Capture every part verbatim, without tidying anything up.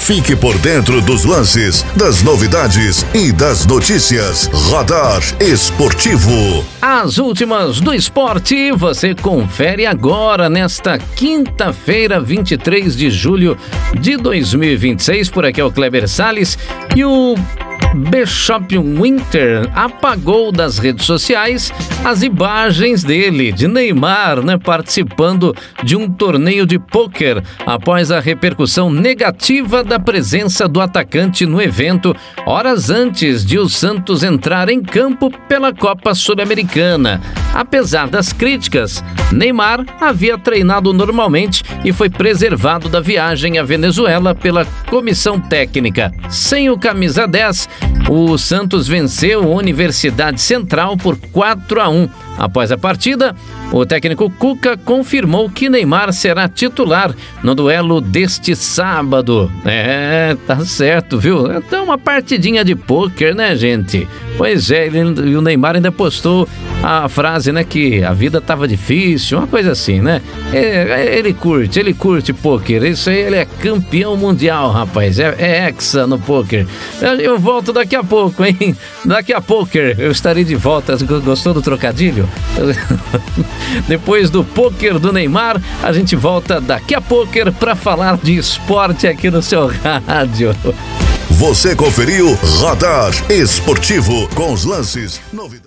Fique por dentro dos lances, das novidades e das notícias. Radar Esportivo. As últimas do esporte você confere agora nesta quinta-feira, vinte e três de julho de dois mil e vinte e seis. Por aqui é o Kleber Salles e o Bishop Winter apagou das redes sociais as imagens dele, de Neymar, né, participando de um torneio de pôquer após a repercussão negativa da presença do atacante no evento, horas antes de o Santos entrar em campo pela Copa Sul-Americana. Apesar das críticas, Neymar havia treinado normalmente e foi preservado da viagem à Venezuela pela comissão técnica. Sem o camisa dez, o Santos venceu a Universidade Central por quatro a um. Após a partida, o técnico Cuca confirmou que Neymar será titular no duelo deste sábado. É, tá certo, viu? Então uma partidinha de pôquer, né, gente? Pois é, ele, e o Neymar ainda postou a frase, né, que a vida tava difícil, uma coisa assim, né? É, ele curte, ele curte pôquer, isso aí, ele é campeão mundial, rapaz, é, é hexa no pôquer. Eu, eu volto daqui a pouco, hein? Daqui a pôquer eu estarei de volta. Gostou do trocadilho? Depois do pôquer do Neymar, a gente volta daqui a pôquer para falar de esporte aqui no seu rádio. Você conferiu Radar Esportivo com os lances, novidades.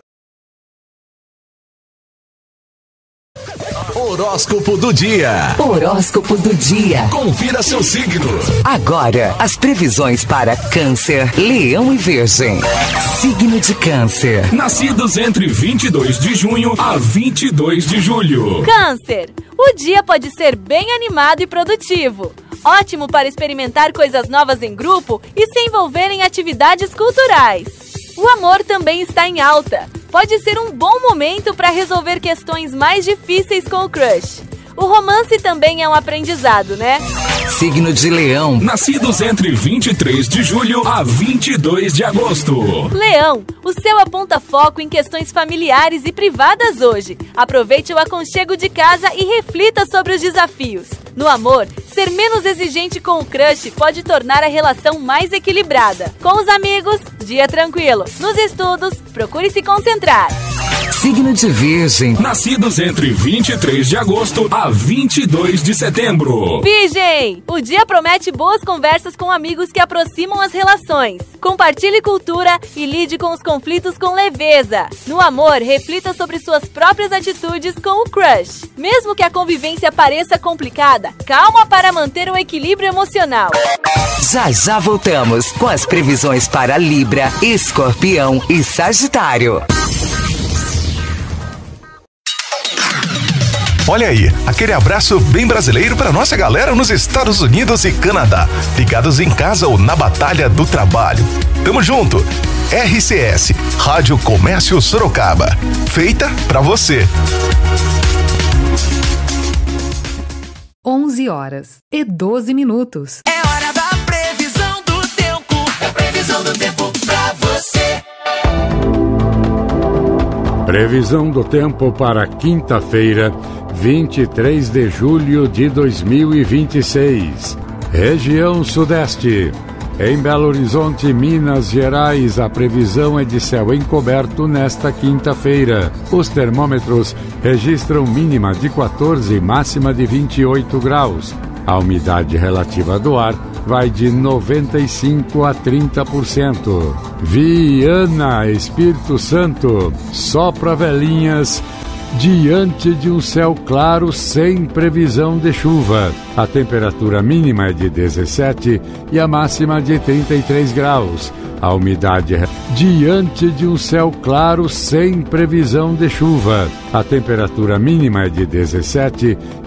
Horóscopo do dia. Horóscopo do dia. Confira seu signo. Agora, as previsões para Câncer, Leão e Virgem. Signo de Câncer. Nascidos entre vinte e dois de junho a vinte e dois de julho. Câncer, o dia pode ser bem animado e produtivo. Ótimo para experimentar coisas novas em grupo e se envolver em atividades culturais. O amor também está em alta. Pode ser um bom momento para resolver questões mais difíceis com o crush. O romance também é um aprendizado, né? Signo de Leão. Nascidos entre vinte e três de julho a vinte e dois de agosto. Leão, o céu aponta foco em questões familiares e privadas hoje. Aproveite o aconchego de casa e reflita sobre os desafios. No amor, ser menos exigente com o crush pode tornar a relação mais equilibrada. Com os amigos, dia tranquilo. Nos estudos, procure se concentrar. Signo de Virgem. Nascidos entre vinte e três de agosto a vinte e dois de setembro. Virgem, o dia promete boas conversas com amigos que aproximam as relações. Compartilhe cultura e lide com os conflitos com leveza. No amor, reflita sobre suas próprias atitudes com o crush. Mesmo que a convivência pareça complicada, calma para manter o equilíbrio emocional. Já já voltamos com as previsões para Libra, Escorpião e Sagitário. Olha aí, aquele abraço bem brasileiro para nossa galera nos Estados Unidos e Canadá, ligados em casa ou na batalha do trabalho. Tamo junto! R C S, Rádio Comércio Sorocaba, feita pra você. onze horas e doze minutos. É hora da previsão do tempo. É a previsão do tempo pra você. Previsão do tempo para quinta-feira, vinte e três de julho de dois mil e vinte e seis. Região Sudeste. Em Belo Horizonte, Minas Gerais, a previsão é de céu encoberto nesta quinta-feira. Os termômetros registram mínima de quatorze e máxima de vinte e oito graus. A umidade relativa do ar vai de noventa e cinco a trinta por cento. Viana, Espírito Santo, sopra velhinhas diante de um céu claro sem previsão de chuva. A temperatura mínima é de dezessete e a máxima de trinta e três graus. A umidade é diante de um céu claro sem previsão de chuva. A temperatura mínima é de dezessete